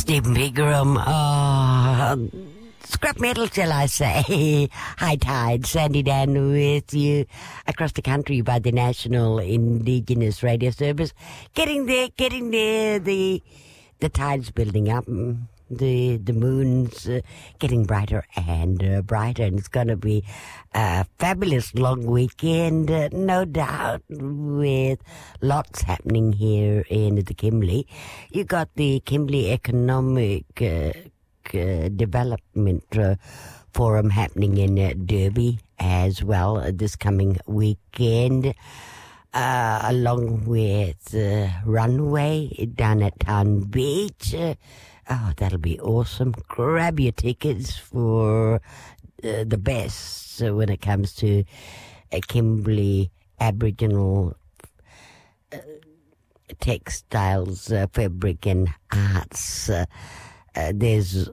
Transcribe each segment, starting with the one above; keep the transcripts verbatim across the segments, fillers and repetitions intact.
Stephen Pegram. Oh, scrap metal, shall I say. High Tide, Sandy Dan with you across the country by the National Indigenous Radio Service. Getting there, getting there. The the tide's building up. The the moon's uh, getting brighter and uh, brighter, and it's going to be a fabulous long weekend, uh, no doubt, with lots happening here in the Kimberley. You got the Kimberley Economic uh, uh, Development uh, Forum happening in uh, Derby as well uh, this coming weekend. Uh, along with uh, Runway down at Town Beach. Uh, oh, that'll be awesome. Grab your tickets for uh, the best uh, when it comes to uh, Kimberley Aboriginal uh, textiles, uh, fabric and arts. Uh, uh, there's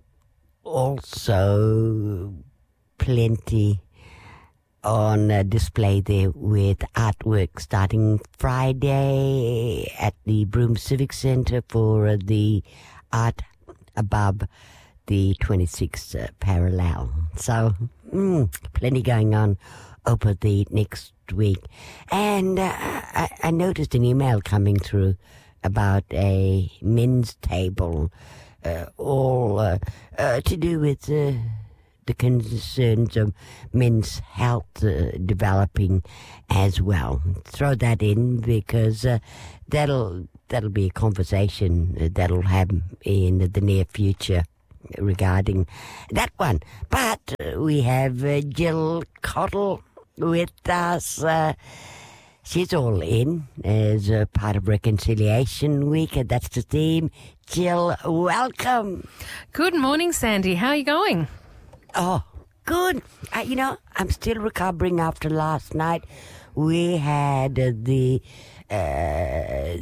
also plenty on uh, display there with artwork starting Friday at the Broome Civic Centre for uh, the art above the twenty-sixth uh, parallel. So, mm, plenty going on over the next week. And uh, I, I noticed an email coming through about a men's table, uh, all uh, uh, to do with Uh, the concerns of men's health uh, developing as well. Throw that in because uh, that'll that'll be a conversation uh, that'll happen in the near future regarding that one. But uh, we have uh, Jill Cottle with us. Uh, she's all in as a part of Reconciliation Week, and that's the theme. Jill, welcome. Good morning, Sandy. How are you going? Oh, good. Uh, you know, I'm still recovering after last night. We had uh, the, uh,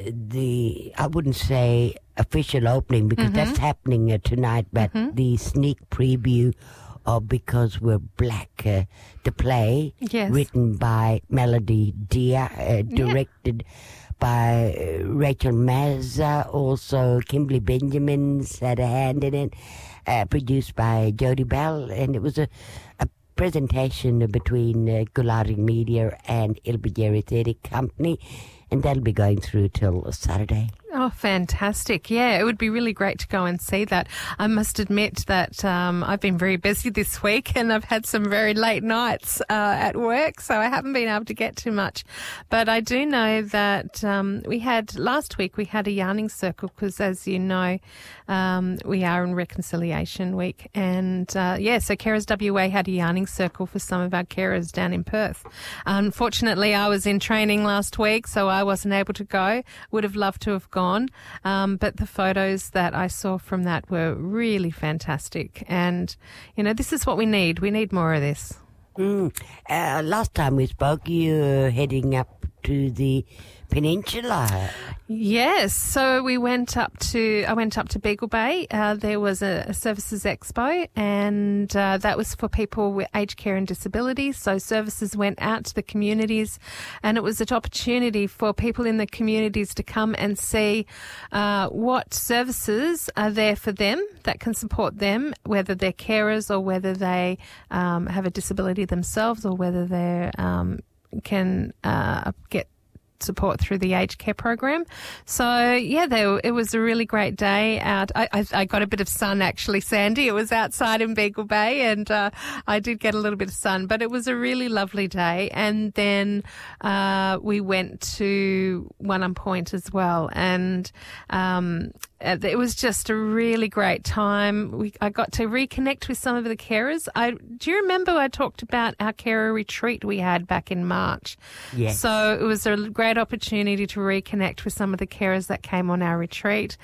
the, I wouldn't say official opening because mm-hmm. that's happening uh, tonight, but mm-hmm. the sneak preview of Because We're Black, uh, the play, yes. written by Melody Deer, uh, directed yeah. by uh, Rachel Mazza, also Kimberly Benjamins had a hand in it. Uh, produced by Jodie Bell, and it was a, a presentation between uh, Gulari Media and Ilbigeri Theatre Company, and that'll be going through till Saturday. Oh, fantastic. Yeah, it would be really great to go and see that. I must admit that um, I've been very busy this week and I've had some very late nights uh, at work, so I haven't been able to get too much. But I do know that um, we had, last week we had a yarning circle because, as you know, um, we are in Reconciliation Week. And, uh, yeah, so Carers W A had a yarning circle for some of our carers down in Perth. Unfortunately, I was in training last week, so I wasn't able to go. Would have loved to have gone. Um, but the photos that I saw from that were really fantastic. And, you know, this is what we need. We need more of this. Mm. Uh, last time we spoke, you were heading up to the peninsula. Yes, so we went up to, I went up to Beagle Bay. Uh, there was a, a services expo, and uh, that was for people with aged care and disabilities. So services went out to the communities, and it was an opportunity for people in the communities to come and see uh, what services are there for them that can support them, whether they're carers or whether they um, have a disability themselves or whether they um, can uh, get support through the aged care program. So, yeah, they, it was a really great day out. I, I, I got a bit of sun, actually, Sandy. It was outside in Beagle Bay, and uh, I did get a little bit of sun, but it was a really lovely day. And then uh, we went to One Point as well, and um, it was just a really great time. We, I got to reconnect with some of the carers. I, do you remember I talked about our carer retreat we had back in March? Yes. So it was a great opportunity to reconnect with some of the carers that came on our retreat.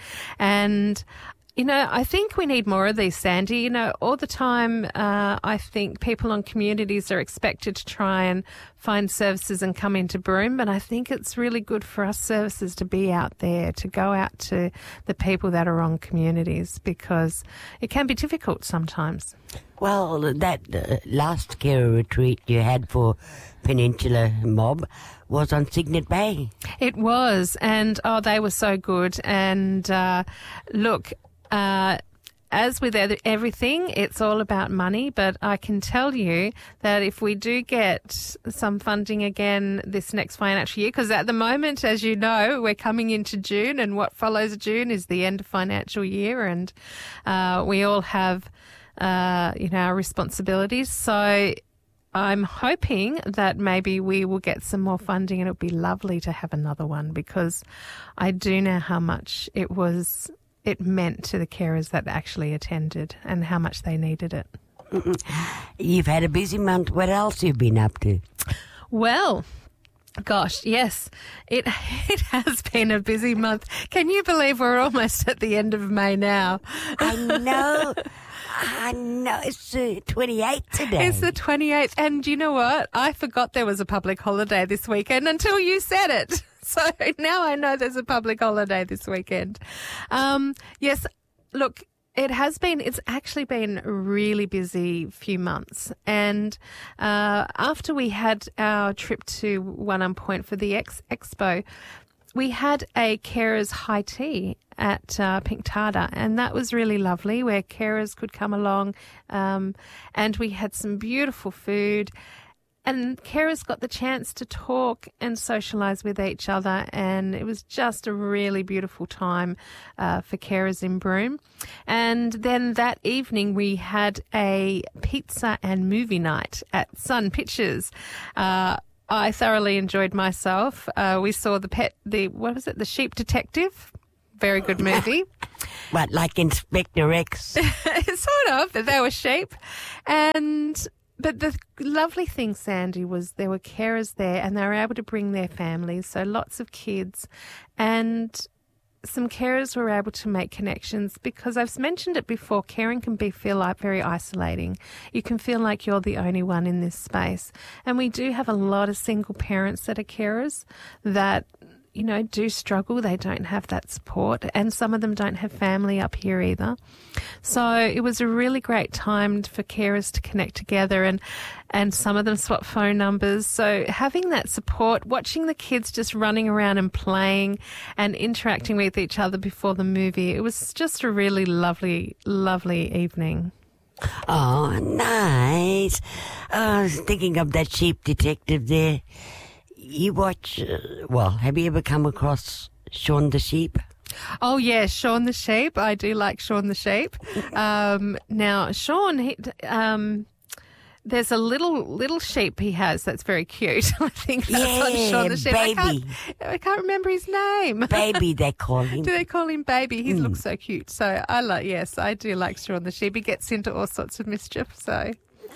And you know, I think we need more of these, Sandy. You know, all the time uh, I think people on communities are expected to try and find services and come into Broome, but I think it's really good for us services to be out there, to go out to the people that are on communities, because it can be difficult sometimes. Well, that uh, last carer retreat you had for Peninsula Mob was on Cygnet Bay. It was, and oh, they were so good. And uh, look, uh, as with everything, it's all about money, but I can tell you that if we do get some funding again this next financial year, because at the moment, as you know, we're coming into June, and what follows June is the end of financial year, and uh, we all have, uh, you know, our responsibilities. So I'm hoping that maybe we will get some more funding, and it'll be lovely to have another one, because I do know how much it was it meant to the carers that actually attended and how much they needed it. You've had a busy month. What else have you been up to? Well, gosh, yes, it it has been a busy month. Can you believe we're almost at the end of May now? I know. I know. It's the twenty-eighth today. It's the twenty-eighth. And you know what? I forgot there was a public holiday this weekend until you said it. So now I know there's a public holiday this weekend. Um, yes, look, it has been, it's actually been a really busy few months. And uh, after we had our trip to One Arm Point for the X Expo, we had a carers high tea at uh, Pink Tartar, and that was really lovely, where carers could come along, um, and we had some beautiful food. And carers got the chance to talk and socialise with each other, and it was just a really beautiful time uh, for carers in Broome. And then that evening we had a pizza and movie night at Sun Pictures. Uh, I thoroughly enjoyed myself. Uh, we saw the pet, the what was it, the Sheep Detective. Very good movie. What, like Inspector X? Sort of, but they were sheep. And But the lovely thing, Sandy, was there were carers there, and they were able to bring their families, so lots of kids. And some carers were able to make connections, because I've mentioned it before, caring can be feel like very isolating. You can feel like you're the only one in this space. And we do have a lot of single parents that are carers that, you know, do struggle. They don't have that support, and some of them don't have family up here either. So it was a really great time for carers to connect together, and, and some of them swap phone numbers. So having that support, watching the kids just running around and playing and interacting with each other before the movie, it was just a really lovely, lovely evening. Oh, nice. Oh, I was thinking of that Sheep Detective there. You watch, uh, well, have you ever come across Shaun the Sheep? Oh, yeah, Shaun the Sheep. I do like Shaun the Sheep. Um, now, Shaun, he, um, there's a little little sheep he has that's very cute. I think that's yeah, on Shaun the Sheep. Baby. I can't, I can't remember his name. Baby, they call him. Do they call him Baby? He Mm. looks so cute. So I like, yes, I do like Shaun the Sheep. He gets into all sorts of mischief, so...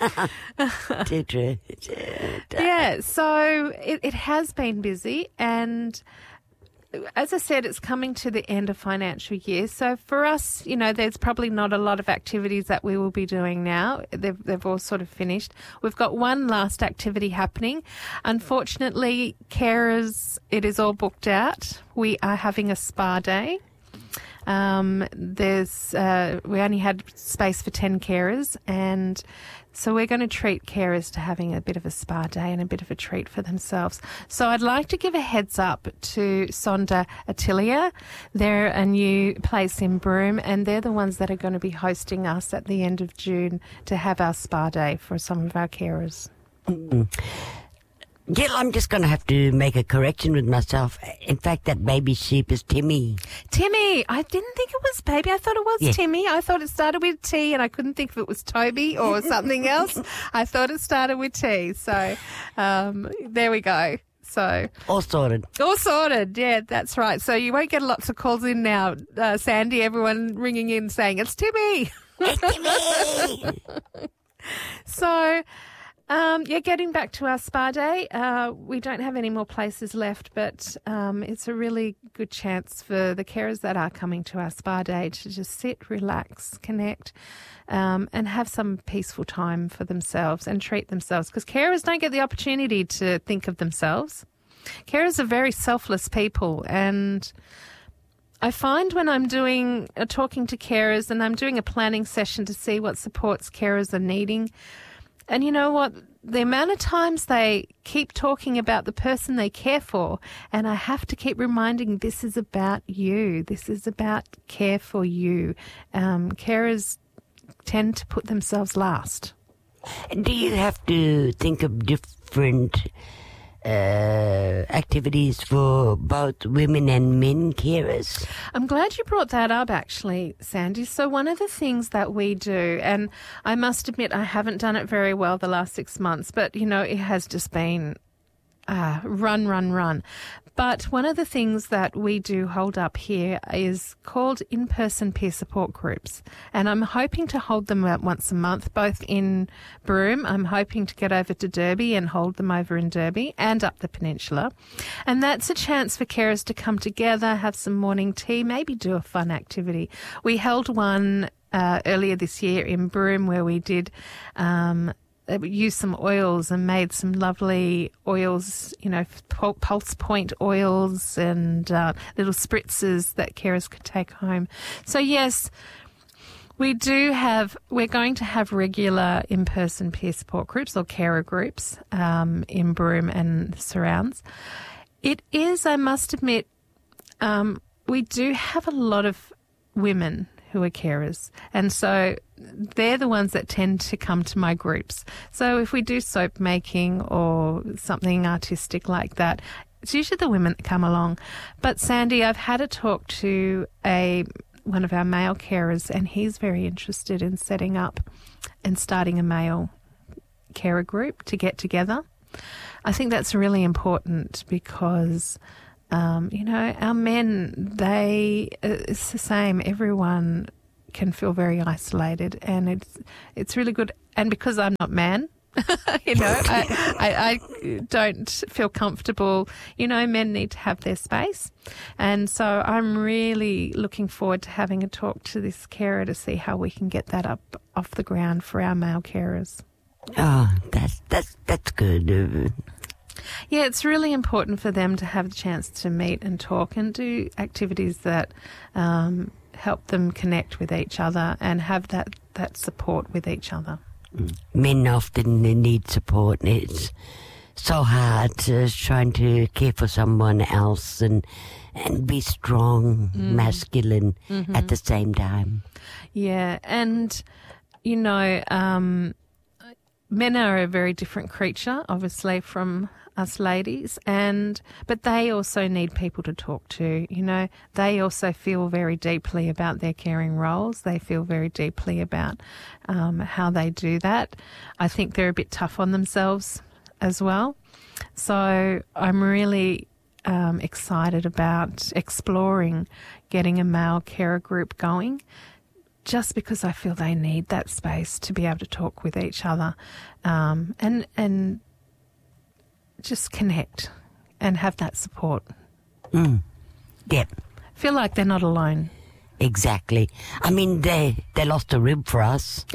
Yeah, so it, it has been busy, and as I said, it's coming to the end of financial year. So for us, you know, there's probably not a lot of activities that we will be doing now. They've, they've all sort of finished. We've got one last activity happening. Unfortunately, carers, it is all booked out. We are having a spa day. Um, there's, uh, we only had space for ten carers, and so we're going to treat carers to having a bit of a spa day and a bit of a treat for themselves. So I'd like to give a heads up to Sonda Atelier. They're a new place in Broome, and they're the ones that are going to be hosting us at the end of June to have our spa day for some of our carers. Mm-hmm. Jill, I'm just going to have to make a correction with myself. In fact, that baby sheep is Timmy. Timmy! I didn't think it was Baby. I thought it was Yeah. Timmy. I thought it started with T, and I couldn't think if it was Toby or something else. I thought it started with T. So um, there we go. So All sorted. all sorted. Yeah, that's right. So you won't get lots of calls in now, uh, Sandy. Everyone ringing in saying, it's Timmy. It's Timmy! So... Um, yeah, getting back to our spa day, uh, we don't have any more places left, but um, it's a really good chance for the carers that are coming to our spa day to just sit, relax, connect, um, and have some peaceful time for themselves and treat themselves, because carers don't get the opportunity to think of themselves. Carers are very selfless people, and I find when I'm doing uh, talking to carers and I'm doing a planning session to see what supports carers are needing, and you know what? the amount of times they keep talking about the person they care for, and I have to keep reminding this is about you. This is about care for you. Um, carers tend to put themselves last. Do you have to think of different uh, activities for both women and men carers? I'm glad you brought that up, actually, Sandy. So one of the things that we do, and I must admit I haven't done it very well the last six months, but, you know, it has just been uh, run, run, run. But one of the things that we do hold up here is called in-person peer support groups. And I'm hoping to hold them about once a month, both in Broome. I'm hoping to get over to Derby and hold them over in Derby and up the peninsula. And that's a chance for carers to come together, have some morning tea, maybe do a fun activity. We held one uh, earlier this year in Broome where we did um used some oils and made some lovely oils, you know, pulse point oils and uh, little spritzes that carers could take home. So, yes, we do have, we're going to have regular in-person peer support groups or carer groups um, in Broome and surrounds. It is, I must admit, um, we do have a lot of women who are carers, and so they're the ones that tend to come to my groups. So if we do soap making or something artistic like that, it's usually the women that come along. But Sandy, I've had a talk to a one of our male carers, and he's very interested in setting up and starting a male carer group to get together. I think that's really important because Um, you know, our men, they, it's the same. Everyone can feel very isolated, and it's it's really good. And because I'm not man, you know, I, I, I don't feel comfortable. You know, men need to have their space. And so I'm really looking forward to having a talk to this carer to see how we can get that up off the ground for our male carers. Oh, that's, that's, that's good. Yeah, it's really important for them to have the chance to meet and talk and do activities that um, help them connect with each other and have that, that support with each other. Men often need support. It's so hard uh, trying to care for someone else and and be strong, mm. masculine mm-hmm. at the same time. Yeah, and, you know, um, men are a very different creature, obviously, from us ladies, and but they also need people to talk to. You know, they also feel very deeply about their caring roles. They feel very deeply about um, how they do that. I think they're a bit tough on themselves as well. So I'm really um, excited about exploring getting a male carer group going, just because I feel they need that space to be able to talk with each other um, and and just connect and have that support. Mm. Yep. Feel like they're not alone. Exactly. I mean, they they lost a rib for us.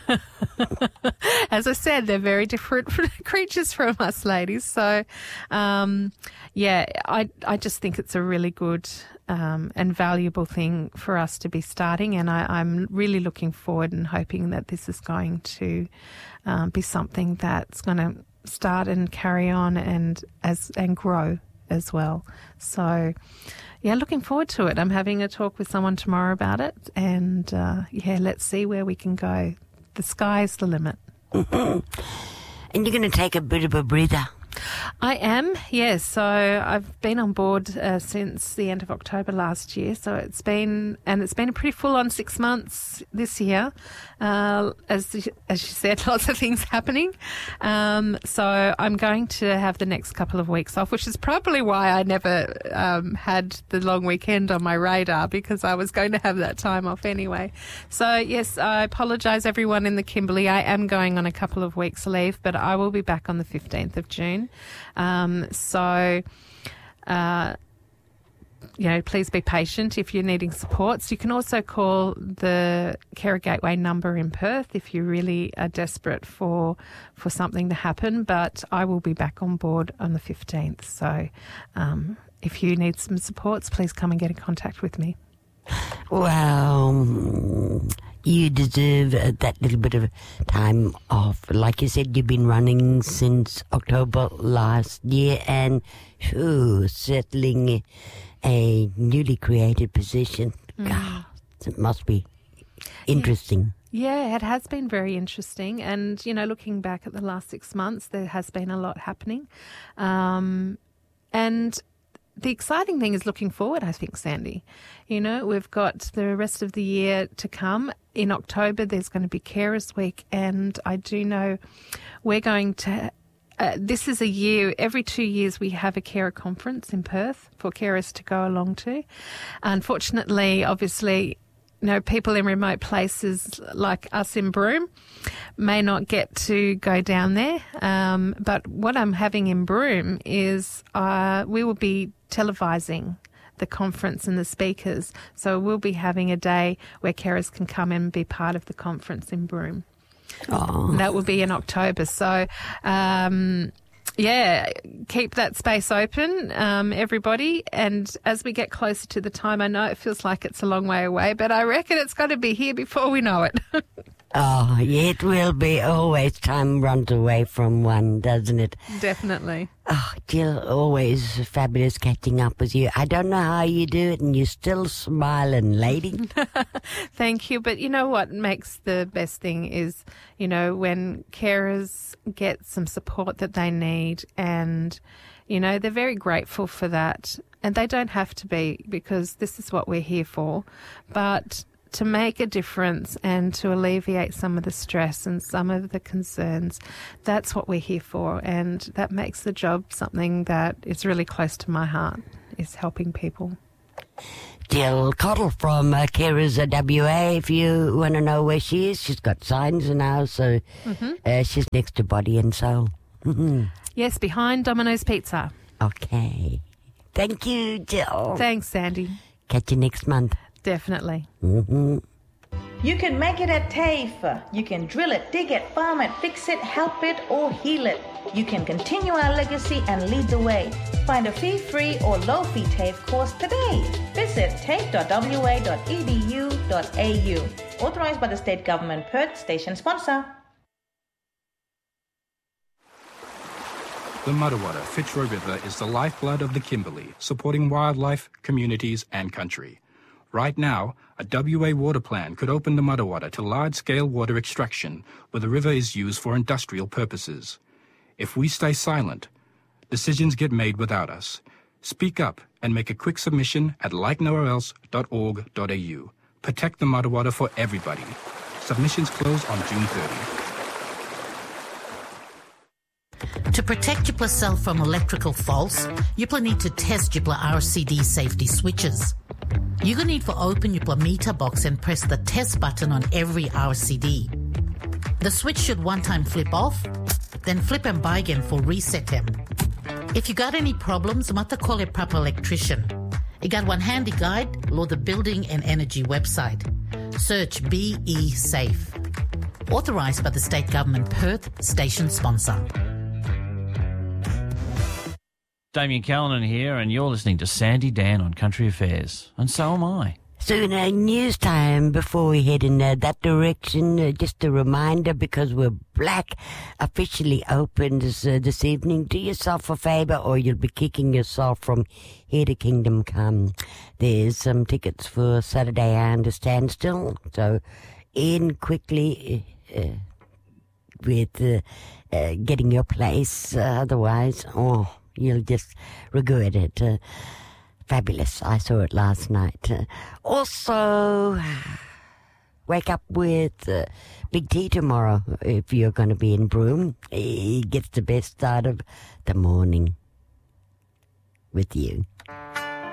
As I said, they're very different creatures from us ladies. So, um, yeah, I I just think it's a really good um, and valuable thing for us to be starting, and I, I'm really looking forward and hoping that this is going to um, be something that's going to start and carry on and as and grow as well. So, yeah, looking forward to it. I'm having a talk with someone tomorrow about it, and uh, yeah, let's see where we can go. The sky's the limit. Mm-hmm. And you're going to take a bit of a breather. I am, yes. So I've been on board uh, since the end of October last year. So it's been, and it's been a pretty full-on six months this year. Uh, as as you said, lots of things happening. Um, so I'm going to have the next couple of weeks off, which is probably why I never um, had the long weekend on my radar, because I was going to have that time off anyway. So yes, I apologise everyone in the Kimberley. I am going on a couple of weeks leave, but I will be back on the fifteenth of June. Um, so, uh, you know, please be patient if you're needing supports. You can also call the Carer Gateway number in Perth if you really are desperate for for something to happen. But I will be back on board on the fifteenth. So um, if you need some supports, please come and get in contact with me. Well, You deserve uh, that little bit of time off. Like you said, you've been running since October last year, and phew, settling a newly created position. Mm. God, it must be interesting. Yeah, it has been very interesting. And, you know, looking back at the last six months, there has been a lot happening. Um, and the exciting thing is looking forward, I think, Sandy. You know, we've got the rest of the year to come. In October, there's going to be Carers Week, and I do know we're going to... Uh, this is a year, every two years we have a carer conference in Perth for carers to go along to. Unfortunately, obviously... You know, people in remote places like us in Broome may not get to go down there. Um, but what I'm having in Broome is uh, we will be televising the conference and the speakers. So we'll be having a day where carers can come and be part of the conference in Broome. Oh. That will be in October. So... Um, Yeah, keep that space open, um, everybody. And as we get closer to the time, I know it feels like it's a long way away, but I reckon it's got to be here before we know it. Oh, it will be. Always time runs away from one, doesn't it? Definitely. Oh, Jill, always fabulous catching up with you. I don't know how you do it, and you're still smiling, lady. Thank you. But you know what makes the best thing is, you know, when carers get some support that they need, and, you know, they're very grateful for that. And they don't have to be, because this is what we're here for. But to make a difference and to alleviate some of the stress and some of the concerns, that's what we're here for. And that makes the job something that is really close to my heart, is helping people. Jill Cottle from uh, Carers uh, W A, if you want to know where she is. She's got signs now, so mm-hmm. uh, she's next to Body and Soul. Yes, behind Domino's Pizza. Okay. Thank you, Jill. Thanks, Sandy. Catch you next month. Definitely. Mm-hmm. You can make it at TAFE. You can drill it, dig it, farm it, fix it, help it, or heal it. You can continue our legacy and lead the way. Find a fee-free or low-fee TAFE course today. Visit tafe dot w a dot e d u dot a u. Authorised by the State Government, Perth, station sponsor. The Muddawatta Fitzroy River is the lifeblood of the Kimberley, supporting wildlife, communities and country. Right now, a W A water plan could open the Muddawatta to large-scale water extraction where the river is used for industrial purposes. If we stay silent, decisions get made without us. Speak up and make a quick submission at like nowhere else dot org dot a u. Protect the Muddawatta for everybody. Submissions close on June thirtieth. To protect yourself from electrical faults, you will need to test your R C D safety switches. You will need to open your meter box and press the test button on every R C D. The switch should one time flip off, then flip and buy again for reset them. If you got any problems, you must call a proper electrician. You got one handy guide, or the Building and Energy website. Search B E Safe. Authorised by the State Government, Perth, station sponsor. Damien Callanan here, and you're listening to Sandy Dan on Country Affairs. And so am I. So, in uh, news time, before we head in uh, that direction, uh, just a reminder, because we're black, officially open this, uh, this evening. Do yourself a favour, or you'll be kicking yourself from here to Kingdom Come. There's some tickets for Saturday, I understand, still. So, in quickly uh, with uh, uh, getting your place. Uh, otherwise, oh... you'll just regret it. Uh, fabulous. I saw it last night. Uh, also, wake up with uh, Big T tomorrow if you're going to be in Broome. He gets the best start of the morning with you.